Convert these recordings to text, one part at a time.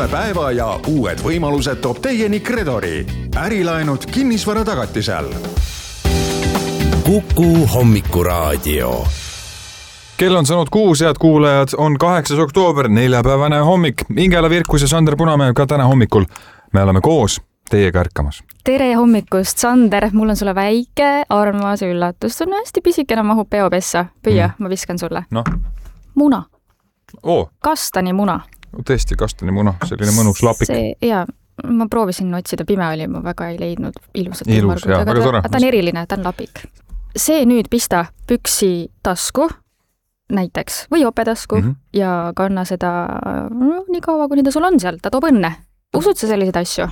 Uue päeva ja uued võimalused toob teieni Kredori. Ärilaenud kinnisvara tagatisel. Kuku hommikuraadio. Kell on saanud 6, head kuulajad, on 8. oktoober, neljapäevane hommik. Ingela Virkus ja Sander Punamäe ka täna hommikul. Me oleme koos teiega ärkamas. Tere hommikust, Sander. Mul on sulle väike armas üllatus. See on hästi pisikene, mahub peopessa. Püüa, ma viskan sulle. No. Muna. Kastani muna. Tõesti, kastani muna. Selline mõnus lapik. Ma proovisin otsida, pime oli, ma väga ei leidnud ilusat. Ilus, jah, väga tore. Ta on eriline, ta on lapik. See nüüd pista püksi tasku, näiteks, või jopetasku ja kanna seda nii kaua, kuni ta sul on seal. Ta toob õnne. Usud sa selliseid asju?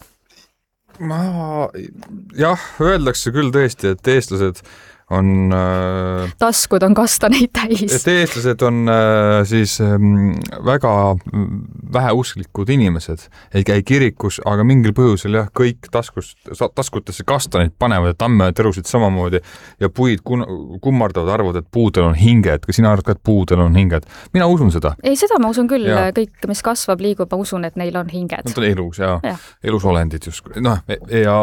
Jah, öeldakse küll tõesti, et eestlased on... Taskud on kastaneid täis. Et eestlased on siis väga väheusklikud inimesed. Ei käi kirikus, aga mingil põhjusel jah, kõik taskutesse kastaneid panevad ja tamme terusid samamoodi ja puid kummardavad arvavad, et puudel on hinged. Ka sina arvad ka, et puudel on hinged. Mina usun seda. Ei, seda ma usun küll. Ja. Kõik, mis kasvab, liigub, ma usun, et neil on hinged. Nad on elus, ja. Elusolendid just. Ja...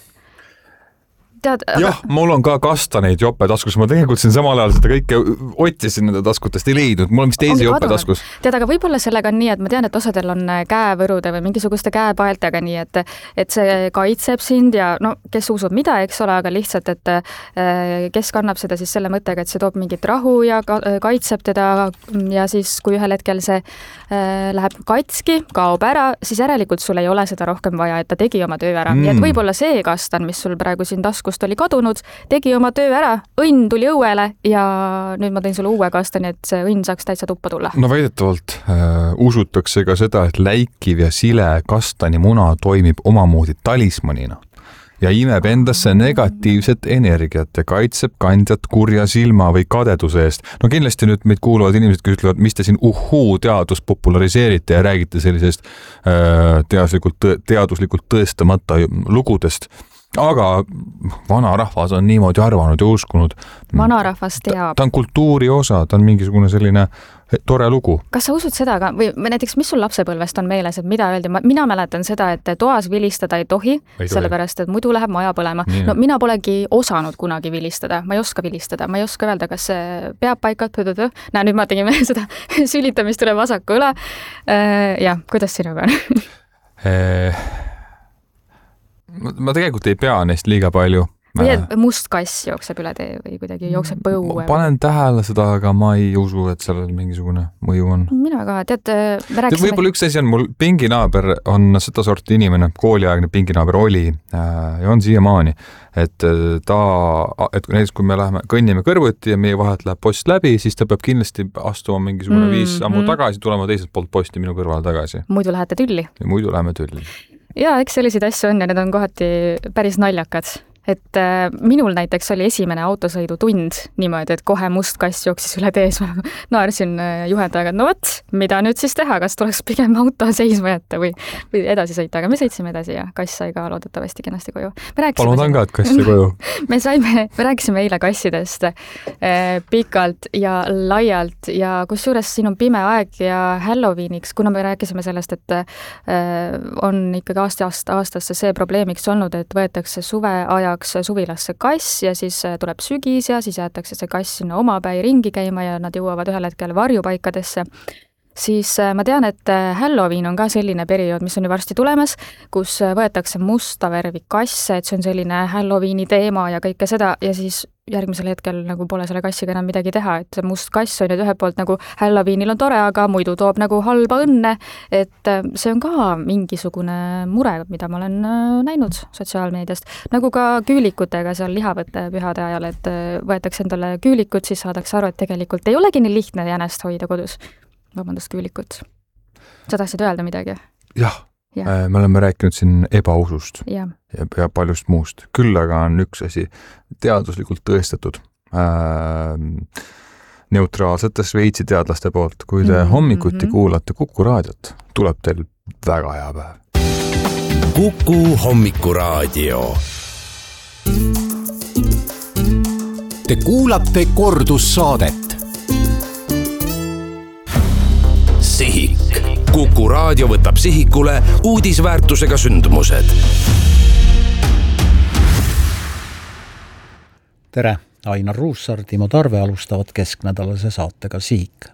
Jah, mul on ka kastaneid jope taskus. Ma tegelikult siin samal ajal seda kõike otsisin nende taskutest, ei leidnud. Mul on vist teisi jope taskus. Tead, aga võib-olla sellega on nii, et ma tean, et osadel on käevõrude või mingisuguste käepaeltega nii, et see kaitseb sind ja kes usub mida, eks ole, aga lihtsalt, et kes kannab seda siis selle mõttega, et see toob mingit rahu ja kaitseb teda ja siis, kui ühel hetkel see läheb katski, kaob ära, siis järelikult sul ei ole seda rohkem vaja, et ta tegi oma töö ära. Nii et võib-olla see kastan, mis sul praegu siin taskus oli kadunud, tegi oma töö ära, õnn tuli õuele ja nüüd ma tõin sulle uue kastani, et see õnn saaks täitsa tuppa tulla. No väidetavalt usutakse ka seda, et läikiv ja sile kastani muna toimib omamoodi talismanina ja imeb endasse negatiivset energiat ja kaitseb kandjat kurja silma või kadeduse eest. No kindlasti nüüd meid kuuluvad inimesed, kes ütlevad, mis te siin teadust populariseerite ja räägite sellisest teaduslikult tõestamata lugudest. Aga vanarahvas on niimoodi arvanud ja uskunud. Vanarahvas teab. Ta on kultuuri osa, ta on mingisugune selline tore lugu. Kas sa usud seda ka? Või näiteks, mis sul lapsepõlvest on meeles, et mida öeldi? Mina mäletan seda, et toas vilistada ei tohi, sellepärast, et muidu läheb maja põlema. No mina polegi osanud kunagi vilistada. Ma ei oska vilistada. Ma ei oska öelda, kas see peab paikalt. Nüüd ma tegime seda sülitamist üle vasaku õla. Ja, kuidas sinuga on? Ma tegelikult ei pea neist liiga palju. Või must kass jookseb üle tee või kuidagi jookseb põue? Panen tähele seda, aga ma ei usu, et sellel mingisugune mõju on. Mina ka, tead, me rääkisime... Võib-olla üks asi on, mul pinginaaber on seda sorti inimene, kooliaegne pinginaaber oli ja on siiamaani, et näiteks kui me kõnnime kõrvuti ja meie vahelt läheb post läbi, siis ta peab kindlasti astuma mingisugune 5 sammu tagasi, tulema teiselt poolt posti minu kõrvale tagasi. Muidu lähete tülli. Ja muidu läheme tülli. Ja eks selliseid asju on ja need on kohati päris naljakad. Et minul näiteks oli esimene autosõidu tund niimoodi, et kohe must kass jooksis üle tees. Naersin juhendajaga, et no võt, mida nüüd siis teha, kas tuleks pigem auto seisma jätta või edasi sõita, aga me sõitsime edasi ja kass sai ka loodetavasti kenasti koju. Palun ka, et kass sai koju. Me rääkisime eile kassidest pikalt ja laialt ja kusjuures siin on pime aeg ja Halloweeniks, kuna me rääkisime sellest, et on ikkagi aastasse see probleemiks olnud, et võetakse suveaja suvilasse kass ja siis tuleb sügis ja siis jäetakse see kass sinna omapäi ringi käima ja nad jõuavad ühel hetkel varjupaikadesse. Siis ma tean, et Halloween on ka selline periood, mis on ju varsti tulemas, kus võetakse musta värvi kasse, et see on selline Halloweeni teema ja kõike seda ja siis järgmisel hetkel nagu pole selle kassiga enam midagi teha, et must kass on nüüd ühelt poolt nagu Halloweenil on tore, aga muidu toob nagu halba õnne, et see on ka mingisugune mure, mida ma olen näinud sotsiaalmeediast, nagu ka küülikutega seal lihavõtte pühade ajal, et võetakse endale küülikud, siis saadakse aru, et tegelikult ei olegi nii lihtne jänest hoida kodus. Vabandust, küülikut. Sa tahtsid öelda midagi? Jah. Me oleme rääkinud siin ebausust ja paljust muust. Küll aga on üks asi teaduslikult tõestatud neutraalsete Šveitsi teadlaste poolt. Kui te hommikuti kuulate Kuku raadiot, tuleb teil väga hea päev. Kuku hommikuraadio. Te kuulate kordussaadet. Sihik. Kuku raadio võtab sihikule uudisväärtusega sündmused. Tere, Ainar Ruussaar, Timo Tarve alustavad kesknädalase saatega Sihik.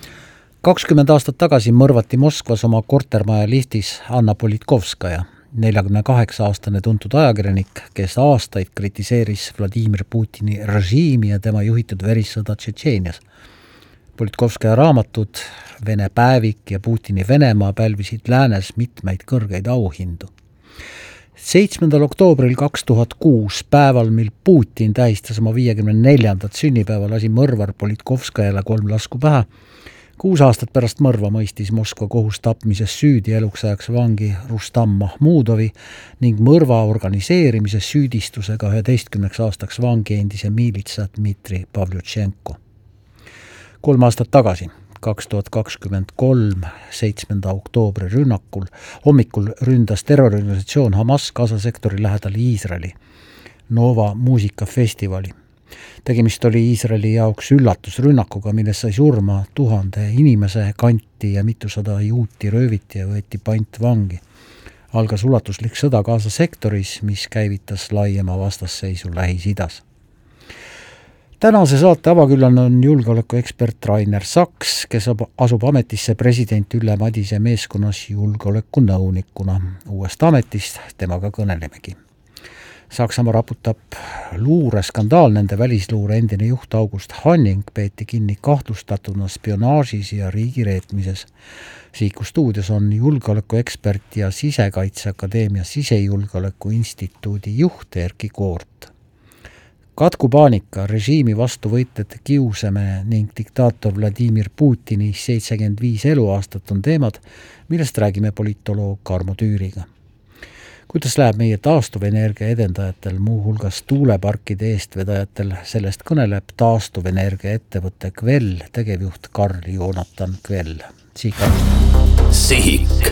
20 aastat tagasi mõrvati Moskvas oma kortermaja liftis Anna Politkovskaja, 48-aastane tuntud ajakirjanik, kes aastaid kritiseeris Vladimir Putini režiimi ja tema juhitud verissõda Tšetšeenias. Politkovskaja raamatud Vene päevik ja Putini Venemaa pälvisid läänes mitmeid kõrgeid auhindu. 7. oktoobril 2006, päeval, mil Putin tähistas oma 54. sünnipäeva, lasi mõrvar Politkovskajale 3 lasku pähe. 6 aastat pärast mõrva mõistis Moskva kohus tapmises süüdi eluks ajaks vangi Rustam Mahmudovi ning mõrva organiseerimise süüdistusega 11 aastaks vangi endise miilitsa Dmitri Pavlyuchenko. 3 aastat tagasi, 2023, 7. oktoobri rünnakul hommikul ründas terroriorganisatsioon Hamas Gaza sektori lähedal Iisraeli Nova muusikafestivali. Tegemist oli Iisraeli jaoks üllatusrünnakuga, milles sai surma 1000 inimese, kanti ja mitusada juuti rööviti ja võeti pantvangi. Algas ulatuslik sõda Gaza sektoris, mis käivitas laiema vastasseisu Lähis-Idas. Tänase saate avaküllane on julgeolekuekspert Rainer Saks, kes asub ametisse president Ülle Madise meeskonnas julgeolekunõunikuna. Uuest ametist temaga kõnelemegi. Saksamaa raputab luureskandaal, nende välisluure endine juht August Hanning peeti kinni kahtlustatuna spionaažis ja riigireetmises. Siiku stuudios on julgeolekuekspert ja Sisekaitseakadeemia Sisejulgeoleku instituudi juht Erki Koort. Katkupaanika, režiimi vastu võitlejate kiusamine ning diktaator Vladimir Putini 75 eluaastat on teemad, millest räägime politoloog Karmo Tüüriga. Kuidas läheb meie taastuvenergia edendajatel, muuhulgas tuuleparkide eestvedajatel, sellest kõneleb taastuvenergia ettevõtte Kvell tegevjuht Karl Joonatan Kvell. Sihik.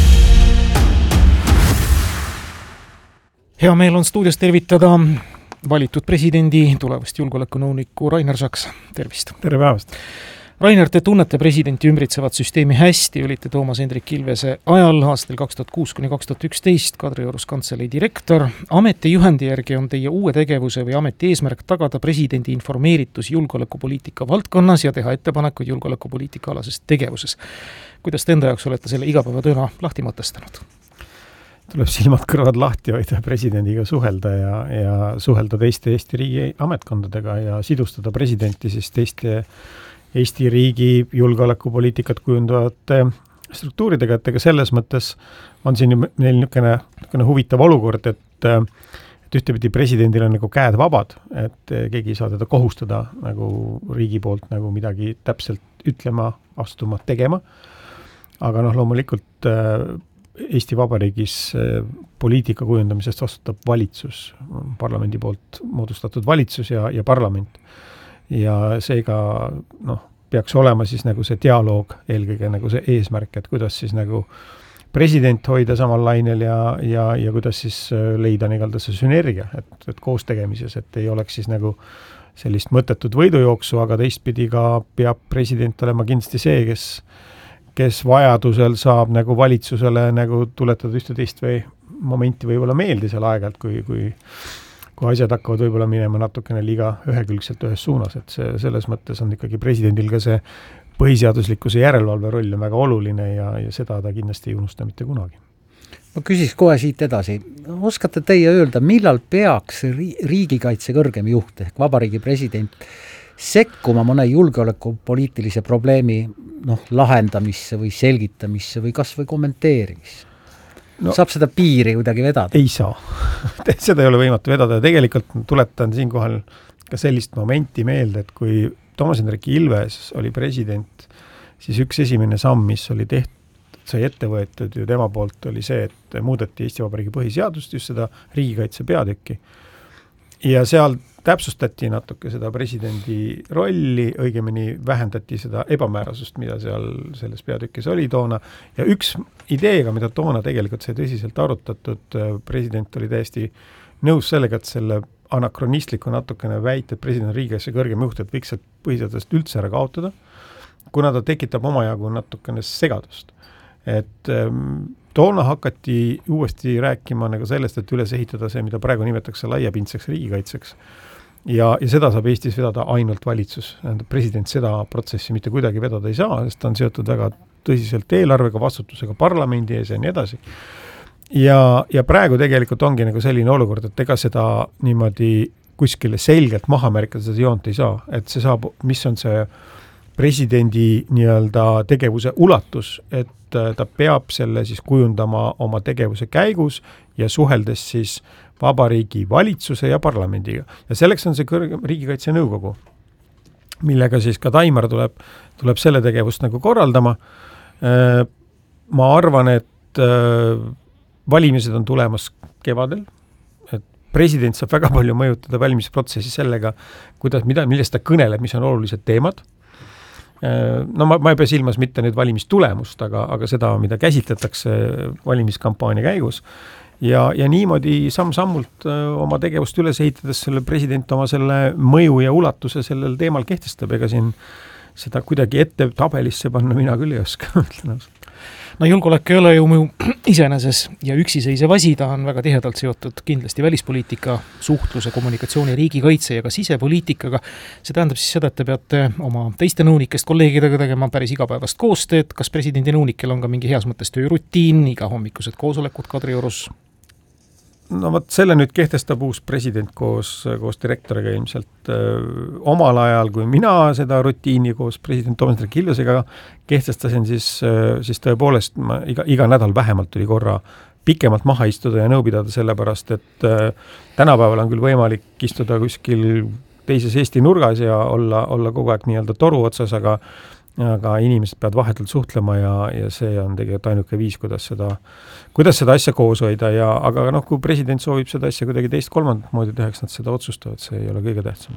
Hea meel on stuudios tervitada valitud presidendi, tulevast julgeolekunõuniku Rainer Saks. Tervist! Tere päevast! Rainer, te tunnete presidenti ümbritsevat süsteemi hästi, olite Toomas Hendrik Ilvese ajal aastal 2006–2011 Kadriorus kantselei direktor. Ametijuhendi järgi on teie uue tegevuse või ameti eesmärk tagada presidendi informeeritus julgeolekupoliitika valdkonnas ja teha ettepanekuid julgeolekupoliitika alases tegevuses. Kuidas te enda jaoks olete selle igapäevatööna lahti mõtestanud? Tuleb silmad kõrvad lahti hoida presidendiga suhelda ja suhelda teiste Eesti riigi ametkondadega ja sidustada presidenti siis teiste Eesti riigi julgeolekupoliitikat kujundavate struktuuridega, et ega selles mõttes on siin neil niisugune huvitav olukord, et ühtepidi presidendil on nagu käed vabad, et keegi ei saa teda kohustada nagu riigi poolt nagu midagi täpselt ütlema, astuma, tegema. Aga loomulikult Eesti Vabariigis poliitika kujundamisest vastutab valitsus, parlamendi poolt moodustatud valitsus ja parlament. Ja seega peaks olema siis nagu see dialoog eelkõige nagu see eesmärk, et kuidas siis nagu president hoida samal lainel ja kuidas siis leida nii-öelda see sünergia, et koos tegemises, et ei oleks siis nagu sellist mõttetut võidujooksu, aga teistpidi ka peab president olema kindlasti see, kes vajadusel saab nagu valitsusele nagu tuletada ühte teist või momenti võib-olla meeldi seal aeg-ajalt, kui asjad hakkavad võib-olla minema natukene liiga ühekülgselt ühes suunas, et selles mõttes on ikkagi presidendil ka see põhiseaduslikkuse järelevalve roll on väga oluline ja seda ta kindlasti ei unusta mitte kunagi. Ma küsiks kohe siit edasi. Oskate teie öelda, millal peaks riigikaitse kõrgem juht ehk vabariigi president sekkuma mõne julgeolekupoliitilise probleemi lahendamisse või selgitamisse või kas või kommenteerimisse? Saab seda piiri kuidagi vedada? Ei saa. Seda ei ole võimatu vedada ja tegelikult tuletan siinkohal ka sellist momenti meelde, et kui Toomas Hendrik Ilves oli president, siis üks esimene samm, mis oli sai ette võetud ju tema poolt, oli see, et muudeti Eesti Vabariigi põhiseadust, just seda riigikaitse peatükki. Ja seal täpsustati natuke seda presidendi rolli, õigemini vähendati seda ebamäärasust, mida seal selles peatükis oli toona. Ja üks ideega, mida toona tegelikult sai tõsiselt arutatud, president oli täiesti nõus sellega, et selle anakronistliku natukene väite, et president on riigikaitse kõrgem juht, et võiks põhiseadust üldse ära kaotada, kuna ta tekitab omajagu natukene segadust. et toona hakati uuesti rääkima nagu sellest, et üles ehitada see, mida praegu nimetatakse laiapindseks riigikaitseks. Ja seda saab Eestis vedada ainult valitsus. President seda protsessi mitte kuidagi vedada ei saa, sest ta on seotud väga tõsiselt eelarvega, vastutusega parlamendi ees ja nii edasi. Ja praegu tegelikult ongi nagu selline olukord, et ega seda niimoodi kuskile selgelt maha märkida, seda joont ei saa. Et see saab, mis on see presidendi nii-öelda tegevuse ulatus, et ta peab selle siis kujundama oma tegevuse käigus ja suheldes siis vabariigi valitsuse ja parlamendiga. Ja selleks on see riigikaitse nõukogu, millega siis ka Taimar tuleb selle tegevust nagu korraldama. Ma arvan, et valimised on tulemas kevadel, et president saab väga palju mõjutada valimisprotsessi sellega, millest ta kõneleb, mis on olulised teemad. No ma ei pea silmas mitte nüüd valimistulemust, aga seda, mida käsitletakse valimiskampaania käigus. Ja niimoodi samm-sammult oma tegevust üles ehitades selle president oma selle mõju ja ulatuse sellel teemal kehtestab, ega siin seda kuidagi ette tabelisse panna mina küll ei oska. No julgeolek ei ole ju mõju iseeneses ja üksiseisev asi, ta on väga tihedalt seotud kindlasti välispoliitika, suhtluse, kommunikatsiooni, riigikaitse ja ka sisepoliitikaga. See tähendab siis seda, et te peate oma teiste nõunikest kolleegidega tegema päris igapäevast koostööd. Kas presidendi nõunikel on ka mingi heas mõttes töörutiin, iga hommikused koosolekud Kadriorus? No võt, selle nüüd kehtestab uus president koos direktoriga ilmselt omal ajal, kui mina seda rutiini koos president Toomas Hendrik Ilvesega kehtestasin, siis tõepoolest ma iga nädal vähemalt tuli korra pikemalt maha istuda ja nõu pidada sellepärast, et tänapäeval on küll võimalik istuda kuskil teises Eesti nurgas ja olla kogu aeg nii-öelda toru otsas, aga inimesed peavad vahetult suhtlema ja see on tegelikult ainuke viis, kuidas seda asja koos hoida, aga kui president soovib seda asja kuidagi teist-kolmandat moodi tehaks, nad seda otsustavad, see ei ole kõige tähtsam.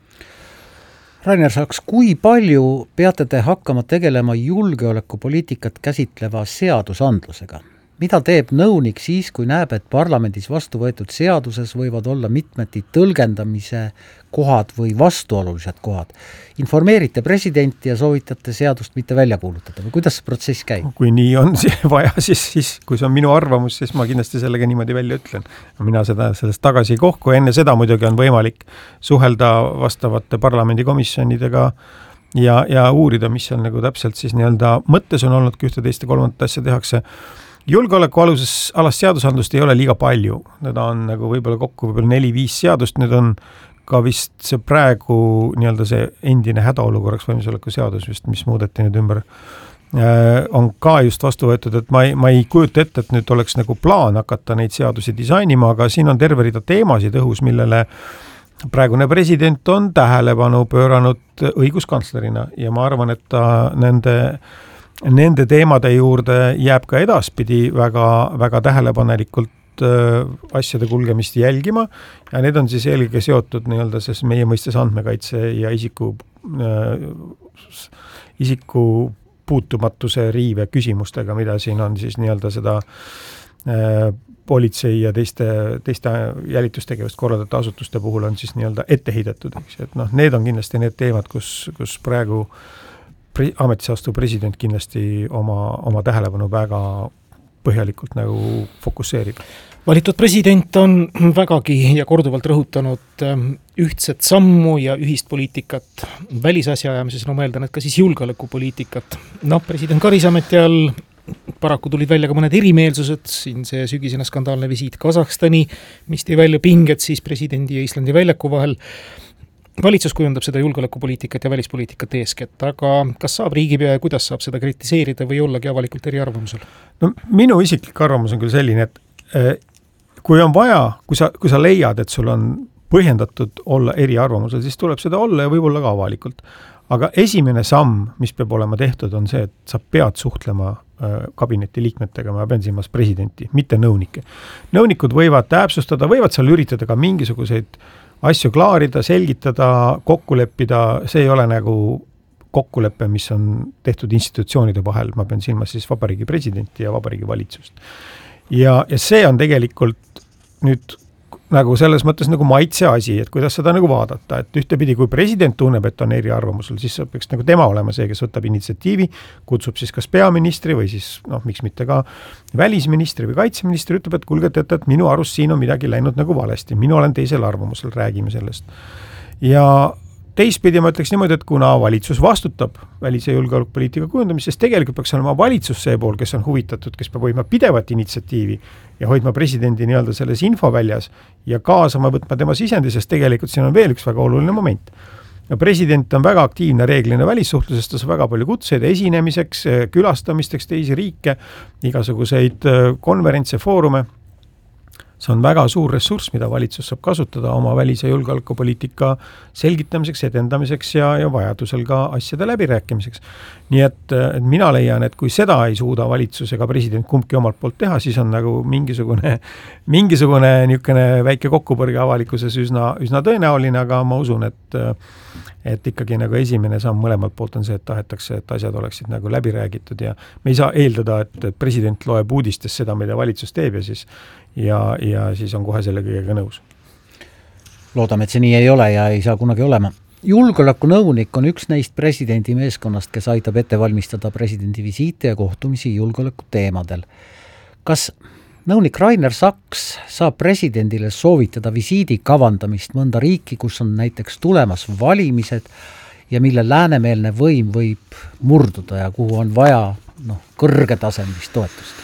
Rainer Saks, kui palju peate te hakkama tegelema julgeolekupoliitikat käsitleva seadusandlusega? Mida teeb nõunik siis, kui näeb, et parlamendis vastu võetud seaduses võivad olla mitmeti tõlgendamise kohad või vastuolulised kohad? Informeerite presidenti ja soovitate seadust mitte välja kuulutada või kuidas see protsess käib? Kui nii on vaja, siis kui see on minu arvamus, siis ma kindlasti sellega niimoodi välja ütlen. Mina sellest tagasi ei kohku. Enne seda muidugi on võimalik suhelda vastavate parlamendikomisjonidega ja uurida, mis on nagu täpselt siis nii-öelda mõttes on olnud, kui ühte teiste kolmandat asja tehakse. Julgeoleku alast seadusandlust ei ole liiga palju. Need on nagu võib-olla kokku 4-5 seadust. Need on ka vist see praegu nii-öelda see endine hädaolukorraks valmisoleku seadus, vist, mis muudeti nüüd ümber, on ka just vastu võetud, et ma ei kujuta ette, et nüüd oleks nagu plaan hakata neid seadusi disainima, aga siin on terve rida teemasid õhus, millele praegune president on tähelepanu pööranud õiguskantslerina ja ma arvan, et ta nende teemade juurde jääb ka edaspidi väga, väga tähelepanelikult asjade kulgemist jälgima ja need on siis eelkõige seotud nii-öelda siis meie mõistes andmekaitse ja isiku puutumatuse riive küsimustega, mida siin on siis nii-öelda seda politsei ja teiste jälitustegevust korraldate asutuste puhul on siis nii-öelda ette heidetud. Et need on kindlasti need teemad, kus praegu ametisse astuv president kindlasti oma tähelepanu väga põhjalikult nagu fokusseerib. Valitud president on vägagi ja korduvalt rõhutanud ühtset sammu ja ühist poliitikat välisasja ajamises, no ma eeldan, et ka siis julgeolekupoliitikat. President Karisameti all paraku tulid välja ka mõned erimeelsused, siin see sügisene skandaalne visiit Kasahstani, mis tõi välja pinged siis presidendi ja Islandi väljaku vahel. Valitsus kujundab seda julgeolekupoliitikat ja välispoliitikat eeskätt, aga kas saab riigipea ja kuidas saab seda kritiseerida või ollagi avalikult eriarvamusel? No minu isiklik arvamus on küll selline, et kui on vaja, kui sa leiad, et sul on põhjendatud olla eriarvamusel, siis tuleb seda olla ja võib-olla ka avalikult. Aga esimene samm, mis peab olema tehtud, on see, et sa pead suhtlema kabineti liikmetega, ma pean silmas presidenti, mitte nõunike. Nõunikud võivad täpsustada, võivad seal üritada ka mingisuguseid asju klaarida, selgitada, kokku leppida, see ei ole nagu kokkulepe, mis on tehtud institutsioonide vahel, ma pean silmas siis vabariigi presidenti ja vabariigi valitsust. Ja see on tegelikult nüüd nagu selles mõttes nagu maitse asi, et kuidas seda nagu vaadata, et ühtepidi, kui president tunneb, et on eriarvamusel, siis peaks nagu tema olema see, kes võtab initsiatiivi, kutsub siis kas peaministri või siis miks mitte ka välisministri või kaitseministri, ütleb, et kuulge, et minu arust siin on midagi läinud nagu valesti, minu olen teisel arvamusel, räägime sellest. Ja teistpidi ma ütleks niimoodi, et kuna valitsus vastutab välis- ja julgeolekupoliitika kujundamisest, siis tegelikult peaks olema valitsus see pool, kes on huvitatud, kes peab hoidma pidevat initsiatiivi ja hoidma presidendi nii-öelda selles infoväljas ja kaasama võtma tema sisendi, sest tegelikult siin on veel üks väga oluline moment. Ja president on väga aktiivne reeglina välissuhtlusest, ta saab väga palju kutseid esinemiseks, külastamisteks teisi riike, igasuguseid konverentse, foorume. See on väga suur ressurss, mida valitsus saab kasutada oma välis- ja julgeolekupoliitika selgitamiseks, edendamiseks ja vajadusel ka asjade läbirääkimiseks. Nii et mina leian, et kui seda ei suuda valitsus ega president kumbki omalt poolt teha, siis on nagu mingisugune niisugune väike kokkupõrge avalikkuses üsna tõenäoline, aga ma usun, et ikkagi nagu esimene samm mõlemalt poolt on see, et tahetakse, et asjad oleksid nagu läbi räägitud ja me ei saa eeldada, et president loeb uudistes seda, mida valitsus teeb ja siis on kohe selle kõigega nõus. Loodame, et see nii ei ole ja ei saa kunagi olema. Julgeolekunõunik on üks neist presidendi meeskonnast, kes aitab ette valmistada presidendi visiite ja kohtumisi julgeoleku teemadel. Kas nõunik Rainer Saks saab presidendile soovitada visiidi kavandamist mõnda riiki, kus on näiteks tulemas valimised ja mille läänemeelne võim võib murduda ja kuhu on vaja kõrgetasemlist toetust?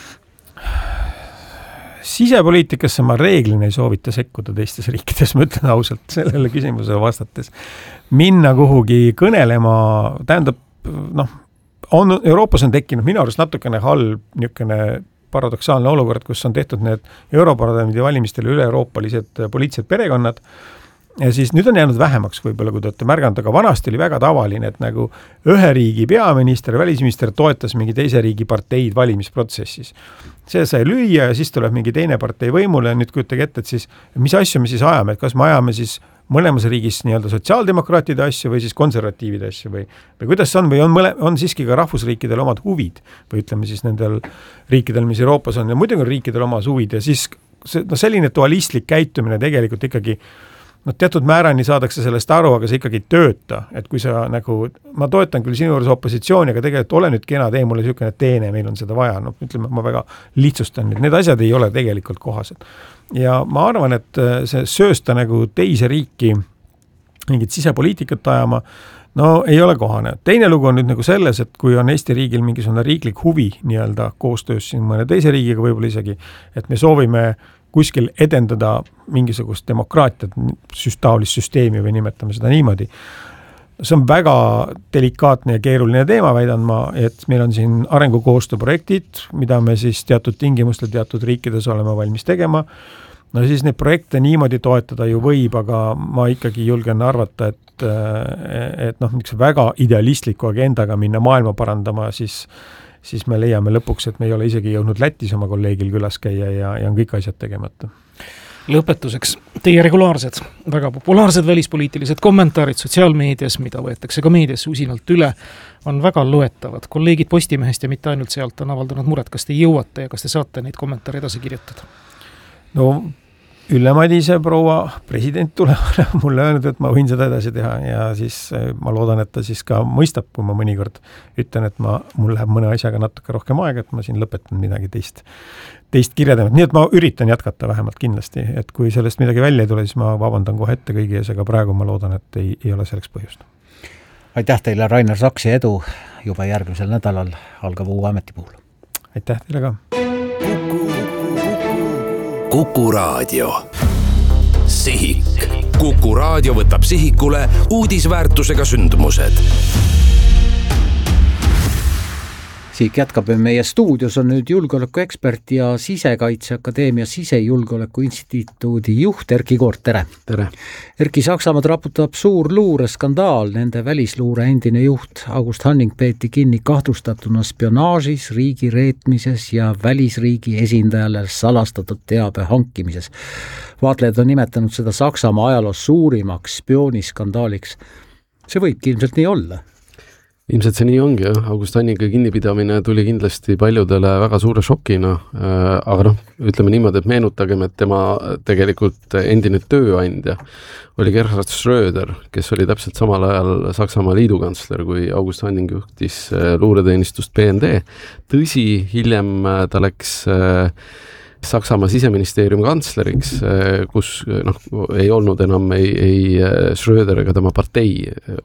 Sisepoliitikasse ma reeglina ei soovita sekkuda teistes riikides, ma ütlen ausalt sellele küsimusele vastates. Minna kuhugi kõnelema, tähendab, Euroopas on tekkinud minu arust natukene halb niisugune paradoksaalne olukord, kus on tehtud need Europarlamendi valimistele üle-euroopalised poliitilised perekonnad ja siis nüüd on jäänud vähemaks võib-olla, kui te olete märganud, aga vanasti oli väga tavaline, et nagu ühe riigi peaminister, välisminister toetas mingi teise riigi parteid valimisprotsessis. See sai lüüa ja siis tuleb mingi teine partei võimule ja nüüd kujutage ette, et siis mis asju me siis ajame, et kas me ajame siis mõlemas riigis nii-öelda sotsiaaldemokraatide asju või siis konservatiivide asju või kuidas see on või on siiski ka rahvusriikidel omad huvid või ütleme siis nendel riikidel, mis Euroopas on ja muidugi on riikidel omas huvid ja siis selline dualistlik käitumine tegelikult ikkagi teatud määrani saadakse sellest aru, aga see ikkagi ei tööta, et kui sa nagu, ma toetan küll sinu juures opositsiooni, aga tegelikult ole nüüd kena, tee mulle niisugune teene, meil on seda vaja, ütleme, ma väga lihtsustan, need asjad ei ole tegelikult kohased. Ja ma arvan, et see söösta nagu teise riiki mingit sisepoliitikat ajama, ei ole kohane. Teine lugu on nüüd nagu selles, et kui on Eesti riigil mingisugune riiklik huvi nii-öelda koostöös siin mõne teise riigiga võib-olla isegi, et me soovime kuskil edendada mingisugust demokraatiat, taolist süsteemi või nimetame seda niimoodi. See on väga delikaatne ja keeruline teema, väidan ma, et meil on siin arengukoostööprojektid, mida me siis teatud tingimustel teatud riikides oleme valmis tegema. Siis neid projekte niimoodi toetada ju võib, aga ma ikkagi julgen arvata, et miks väga idealistliku agendaga minna maailma parandama, siis me leiame lõpuks, et me ei ole isegi jõudnud Lätis oma kolleegil külas käia ja on kõik asjad tegemata. Lõpetuseks, teie regulaarsed, väga populaarsed välispoliitilised kommentaarid sotsiaalmeedias, mida võetakse ka meedias usinalt üle, on väga loetavad. Kolleegid Postimehest ja mitte ainult sealt on avaldanud muret, kas te jõuate ja kas te saate neid kommentaare edasi kirjutada? Ülle Madise proua president tuleb mulle öelnud, et ma võin seda edasi teha ja siis ma loodan, et ta siis ka mõistab, kui ma mõnikord ütlen, et mul läheb mõne asjaga natuke rohkem aega, et ma siin lõpetan midagi teist kirjadamist. Nii et ma üritan jätkata vähemalt kindlasti, et kui sellest midagi välja ei tule, siis ma vabandan kohe ette kõigi ees, aga praegu ma loodan, et ei ole selleks põhjust. Aitäh teile, Rainer Saks, ja edu juba järgmisel nädalal algava uue ameti puhul. Aitäh teile ka. Kuku Raadio. Sihik. Kuku Raadio võtab sihikule uudisväärtusega sündmused. Sihik jätkab, meie stuudios on nüüd julgeolekuekspert ja Sisekaitseakadeemia Sisejulgeoleku instituudi juht Erki Koort, tere! Tere! Erki, Saksamaad raputab suur luureskandaal, nende välisluure endine juht August Hanning peeti kinni kahtlustatuna spionaažis, riigi reetmises ja välisriigi esindajale salastatud teabe hankimises. Vaatlejad on nimetanud seda Saksamaa ajaloos suurimaks spiooniskandaaliks. See võibki ilmselt nii olla. Ilmselt see nii ongi, jah. August Anninga kinnipidamine tuli kindlasti paljudele väga suure šokina, aga ütleme niimoodi, et meenutagem, et tema tegelikult endine tööandja oli Gerhard Schröder, kes oli täpselt samal ajal Saksamaa liidukantsler, kui August Anning juhtis luureteenistust BND. Tõsi, hiljem ta läks Saksamaa siseministeeriumi kantsleriks, kus ei olnud enam ei Schröder ega tema partei